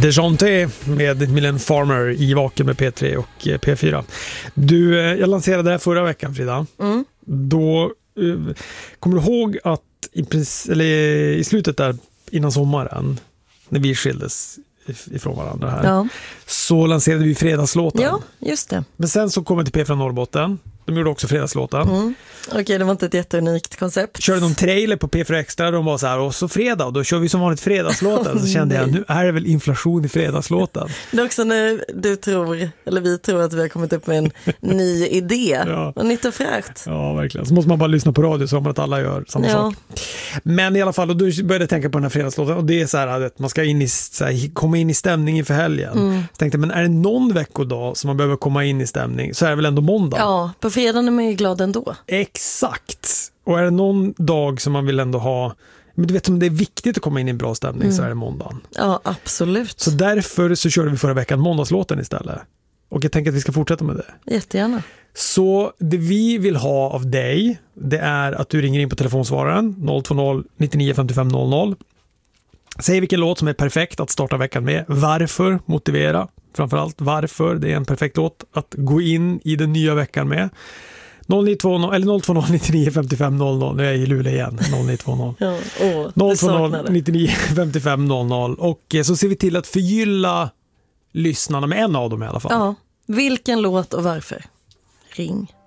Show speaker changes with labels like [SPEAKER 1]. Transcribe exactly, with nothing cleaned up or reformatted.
[SPEAKER 1] DeJounte med Mylène Farmer i Vaken med P tre och P fyra. Du, jag lanserade det här förra veckan, Frida.
[SPEAKER 2] Mm.
[SPEAKER 1] Då uh, kommer du ihåg att i, pres- eller i slutet där innan sommaren, när vi skildes ifrån varandra här,
[SPEAKER 2] ja.
[SPEAKER 1] så lanserade vi fredagslåten.
[SPEAKER 2] Ja, just det.
[SPEAKER 1] Men sen så kom vi till P från Norrbotten. De gjorde också fredagslåten.
[SPEAKER 2] Mm. Okej, okay, det var inte ett jätteunikt koncept.
[SPEAKER 1] Körde någon trailer på P fyra Extra. De var så här, och så fredag, och då kör vi som vanligt fredagslåten. Så kände jag, nu är det väl inflation i fredagslåten.
[SPEAKER 2] Det är också när du tror, eller vi tror att vi har kommit upp med en ny idé.
[SPEAKER 1] Ja.
[SPEAKER 2] Och nytt och fräscht.
[SPEAKER 1] Ja, verkligen. Så måste man bara lyssna på radio så att alla gör samma
[SPEAKER 2] ja.
[SPEAKER 1] sak. Men i alla fall, och då började jag tänka på den här fredagslåten. Och det är så här att man ska in i, så här, komma in i stämning inför helgen.
[SPEAKER 2] Mm.
[SPEAKER 1] Så tänkte, men är det någon veckodag som man behöver komma in i stämning, så är det väl ändå måndag.
[SPEAKER 2] Ja, på fredagen är man ju glad ändå.
[SPEAKER 1] Exakt. Och är det någon dag som man vill ändå ha, men du vet, om det är viktigt att komma in i en bra stämning, mm. så är det måndagen.
[SPEAKER 2] Ja, absolut.
[SPEAKER 1] Så därför så körde vi förra veckan måndagslåten istället. Och jag tänker att vi ska fortsätta med det.
[SPEAKER 2] Jättegärna.
[SPEAKER 1] Så det vi vill ha av dig, det är att du ringer in på telefonsvararen noll två noll nittionio femtiofem noll noll. Säg vilken låt som är perfekt att starta veckan med. Varför? Motivera. Framförallt varför det är en perfekt låt att gå in i den nya veckan med. noll nio två noll eller noll två noll nittionio femtiofem noll noll. Nu är jag i Luleå igen. noll nio två noll.
[SPEAKER 2] Ja, åh,
[SPEAKER 1] noll två noll nittionio femtiofem noll noll. Och så ser vi till att förgylla lyssnarna med en av dem i alla fall.
[SPEAKER 2] Ja, vilken låt och varför? Ring.